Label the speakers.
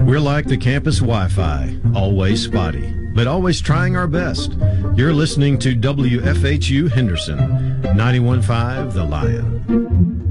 Speaker 1: We're like the campus Wi-Fi, always spotty, but always trying our best. You're listening to WFHU Henderson, 91.5 The Lion.